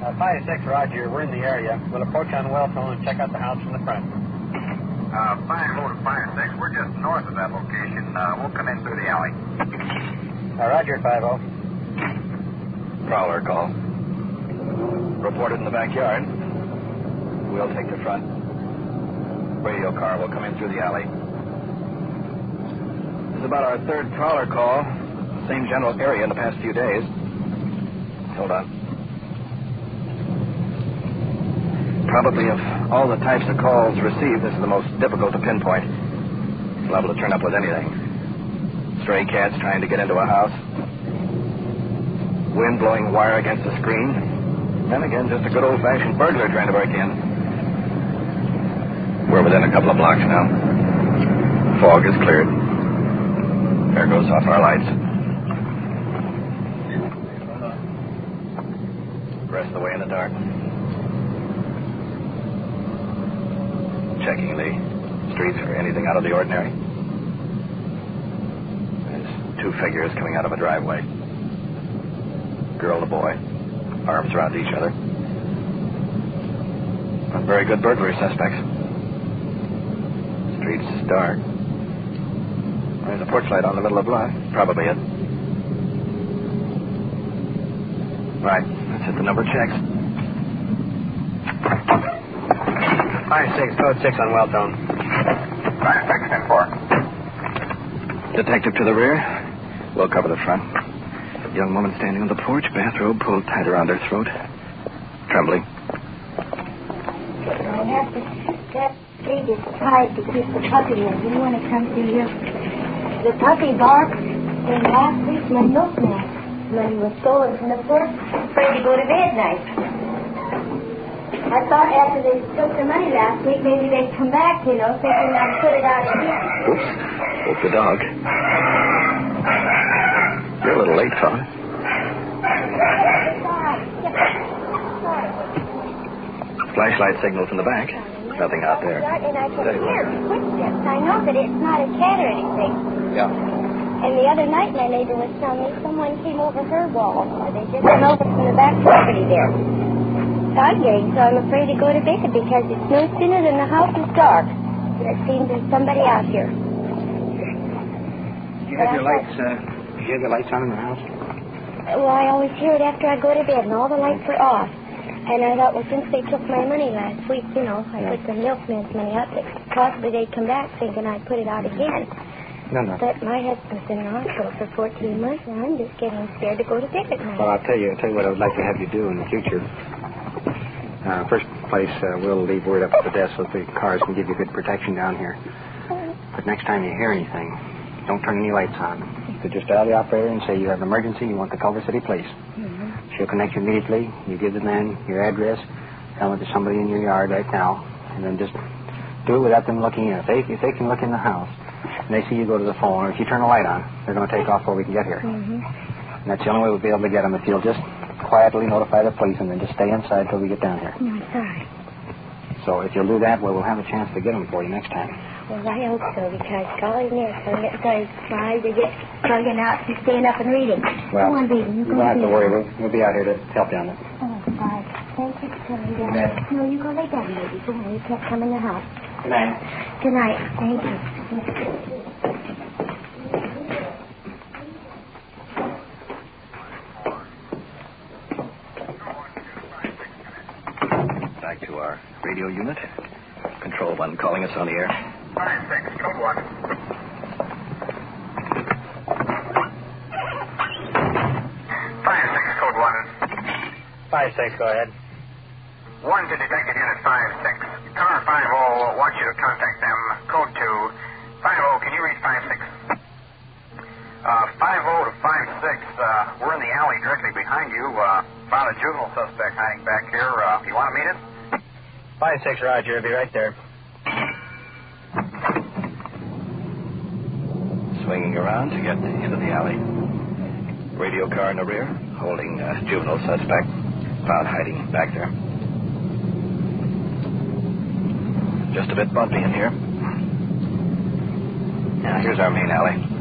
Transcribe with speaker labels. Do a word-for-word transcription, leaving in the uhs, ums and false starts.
Speaker 1: Uh, five six, Roger. We're in the area. We'll approach on Welltone and check out the house from the front.
Speaker 2: Uh, five oh to five six. We're just north of that location. Uh, we'll come in through the alley.
Speaker 1: Uh, Roger, five oh.
Speaker 3: Prowler call. Reported in the backyard. We'll take the front. Radio car will come in through the alley. This is about our third prowler call. Same general area in the past few days. Hold on. Probably of all the types of calls received, this is the most difficult to pinpoint. It's liable to turn up with anything. Stray cats trying to get into a house. Wind blowing wire against the screen. Then again, just a good old-fashioned burglar trying to break in. We're within a couple of blocks now. Fog is cleared. There goes off our lights. Rest the way in the dark. Checking the streets for anything out of the ordinary. There's two figures coming out of a driveway. Girl and a boy. Arms around each other. Not very good burglary suspects. Street's dark. There's a porch light on the middle of the lot. Probably it. Right. Let's hit the number checks.
Speaker 1: five six, code six on Welltone.
Speaker 2: five six, ten four.
Speaker 3: Detective to the rear. We'll cover the front. Young woman standing on the porch, bathrobe pulled tight around her throat. Trembling.
Speaker 4: I have to get David tried to keep the puppy in. Didn't want to come to you. The puppy barked, and last week my milkman, when he was stolen from the porch, afraid to go to bed night. I thought after they took the money last week, maybe they'd come back, you know, thinking I'd put it out again.
Speaker 3: Oops. Woke the dog. You're a little late, fella. Flashlight signal from the back. Nothing out there.
Speaker 4: And I can hear footsteps. I know that it's not a cat or anything.
Speaker 3: Yeah.
Speaker 4: And the other night my neighbor was telling me someone came over her wall. They just went over from the back property there. I'm getting so I'm afraid to go to bed because it's no sooner than the house is dark. And it seems there's somebody out here.
Speaker 1: You have your lights, uh, you have the lights on in the house?
Speaker 4: Well, I always hear it after I go to bed, and all the lights are off. And I thought, well, since they took my money last week, you know, I put the milkman's money out, that possibly they'd come back thinking I'd put it out again.
Speaker 1: No, no.
Speaker 4: But my husband's been in the hospital for fourteen months, and I'm just getting scared to go to bed at night.
Speaker 1: Well, I'll tell you, I'll tell you what I would like to have you do in the future. Uh, first place, uh, we'll leave word up at the desk so that the cars can give you good protection down here. But next time you hear anything, don't turn any lights on. So just dial the operator and say you have an emergency, you want the Culver City Police.
Speaker 4: Mm-hmm.
Speaker 1: She'll connect you immediately. You give the man your address, tell them there's somebody in your yard right now, and then just do it without them looking in. If they, if they can look in the house and they see you go to the phone, or if you turn the light on, they're going to take off before we can get here.
Speaker 4: Mm-hmm.
Speaker 1: And that's the only way we'll be able to get them, if you'll just quietly notify the police and then just stay inside till we get down here.
Speaker 4: No, sorry.
Speaker 1: So if you'll do that, well, we'll have a chance to get them for you next time.
Speaker 4: Well, I hope so, because golly, nerves are getting so my eyes are just plugging out and staying up and reading.
Speaker 1: Well,
Speaker 4: Come on, baby, you
Speaker 1: you
Speaker 4: go
Speaker 1: don't have to
Speaker 4: to
Speaker 1: worry. We'll, we'll be out here to help you on it.
Speaker 4: Oh, God. Thank you for coming down.
Speaker 1: Good night.
Speaker 4: No, you go lay down, baby. Go on. You can't come in the house.
Speaker 1: Good night.
Speaker 4: Good night. Thank you.
Speaker 3: Back to our radio unit. Control one calling us on the air.
Speaker 2: five six, code one. five six, code one.
Speaker 1: five six, go ahead.
Speaker 2: One to Detective Unit five six. Car five oh wants you to contact them. Code two. five oh, can you read five six? Uh, five oh to five six. Uh, we're in the alley directly behind you. Uh, found a juvenile suspect hiding back here. Uh, you want to meet him?
Speaker 1: five six, Roger. I'll be right there.
Speaker 3: Swinging around to get into the alley. Radio car in the rear, holding a juvenile suspect. Found hiding back there. Just a bit bumpy in here. Now, here's our main alley.